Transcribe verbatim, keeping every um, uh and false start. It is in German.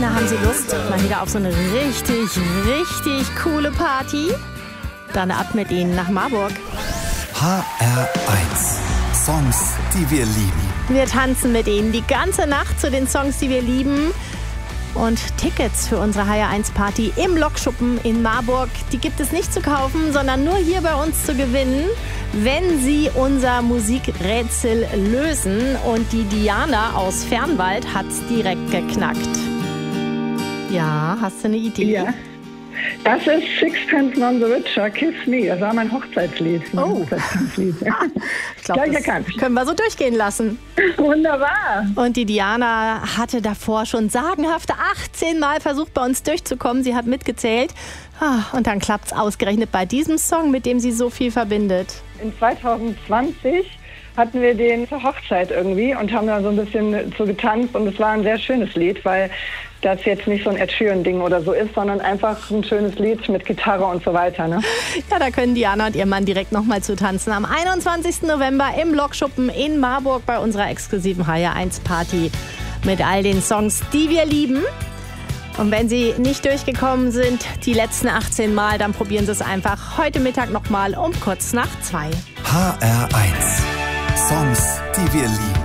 Na, haben Sie Lust mal wieder auf so eine richtig, richtig coole Party? Dann ab mit Ihnen nach Marburg. H R eins. Songs, die wir lieben. Wir tanzen mit Ihnen die ganze Nacht zu den Songs, die wir lieben. Und Tickets für unsere H R eins Party im Lokschuppen in Marburg, die gibt es nicht zu kaufen, sondern nur hier bei uns zu gewinnen, wenn Sie unser Musikrätsel lösen. Und die Diana aus Fernwald hat's direkt geknackt. Ja, hast du eine Idee? Ja. Das ist Sixpence None the Richer, Kiss Me. Das war mein Hochzeitslied. Mein Oh. Hochzeitslied. Ich glaube, Gleich das erkannt. können wir so durchgehen lassen. Wunderbar. Und die Diana hatte davor schon sagenhafte achtzehn Mal versucht, bei uns durchzukommen. Sie hat mitgezählt. Ah, und dann klappt's ausgerechnet bei diesem Song, mit dem sie so viel verbindet. In zwanzig zwanzig hatten wir den zur Hochzeit irgendwie und haben da so ein bisschen so getanzt. Und es war ein sehr schönes Lied, weil das jetzt nicht so ein Ed Sheeran-Ding oder so ist, sondern einfach ein schönes Lied mit Gitarre und so weiter. Ne? Ja, da können Diana und ihr Mann direkt nochmal zu tanzen. Am einundzwanzigsten November im Lokschuppen in Marburg bei unserer exklusiven H R eins Party mit all den Songs, die wir lieben. Und wenn Sie nicht durchgekommen sind, die letzten achtzehn Mal, dann probieren Sie es einfach heute Mittag nochmal um kurz nach zwei. H R eins. Songs, die wir lieben.